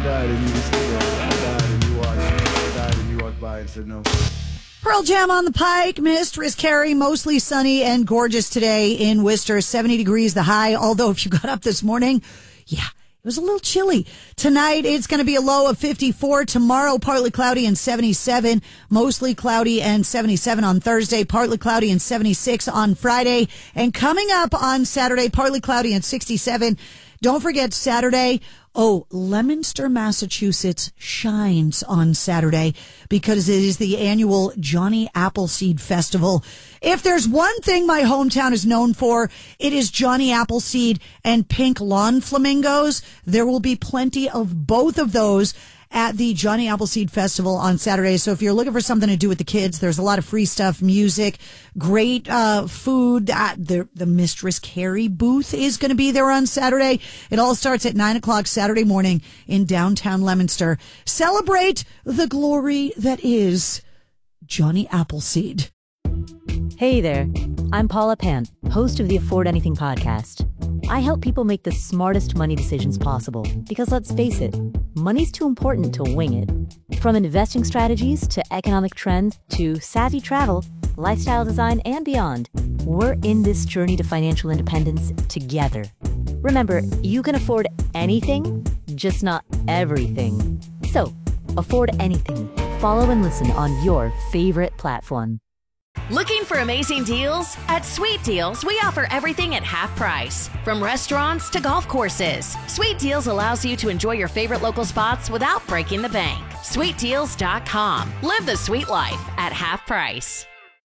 died and you just, I died and you watched. I died and you walked by and said no. Pearl Jam on the Pike. Mistress Carrie, mostly sunny and gorgeous today in Worcester. 70 degrees the high. Although if you got up this morning, yeah, it was a little chilly. Tonight, it's going to be a low of 54. Tomorrow, partly cloudy and 77. Mostly cloudy and 77 on Thursday. Partly cloudy and 76 on Friday. And coming up on Saturday, partly cloudy and 67. Don't forget Saturday. Leominster, Massachusetts shines on Saturday because it is the annual Johnny Appleseed Festival. If there's one thing my hometown is known for, it is Johnny Appleseed and pink lawn flamingos. There will be plenty of both of those at the Johnny Appleseed Festival on Saturday. So if you're looking for something to do with the kids, there's a lot of free stuff, music, great food. The Mistress Carrie booth is going to be there on Saturday. It all starts at 9 o'clock Saturday morning in downtown Leominster. Celebrate the glory that is Johnny Appleseed. Hey there, I'm Paula Pant, host of the Afford Anything podcast. I help people make the smartest money decisions possible because let's face it, money's too important to wing it. From investing strategies to economic trends to savvy travel, lifestyle design, and beyond, we're in this journey to financial independence together. Remember, you can afford anything, just not everything. So, afford anything. Follow and listen on your favorite platform. Looking for amazing deals? At Sweet Deals, we offer everything at half price. From restaurants to golf courses, Sweet Deals allows you to enjoy your favorite local spots without breaking the bank. SweetDeals.com. Live the sweet life at half price.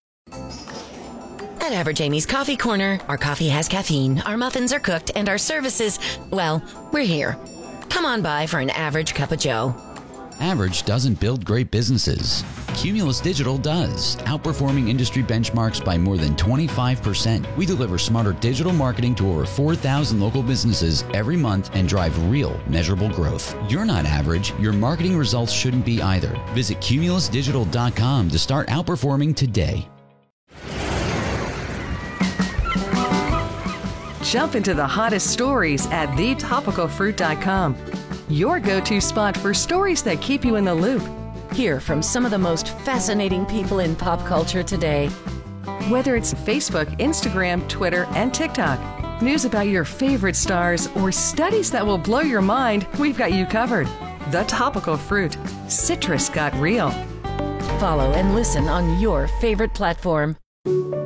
At Average Amy's Coffee Corner, our coffee has caffeine, our muffins are cooked, and our services, well, we're here. Come on by for an average cup of joe. Average doesn't build great businesses. Cumulus Digital does, outperforming industry benchmarks by more than 25%. We deliver smarter digital marketing to over 4,000 local businesses every month and drive real, measurable growth. You're not average. Your marketing results shouldn't be either. Visit cumulusdigital.com to start outperforming today. Jump into the hottest stories at thetopicalfruit.com. Your go-to spot for stories that keep you in the loop. Hear from some of the most fascinating people in pop culture today. Whether it's Facebook, Instagram, Twitter, and TikTok, news about your favorite stars, or studies that will blow your mind, we've got you covered. The Topical Fruit. Citrus got real. Follow and listen on your favorite platform.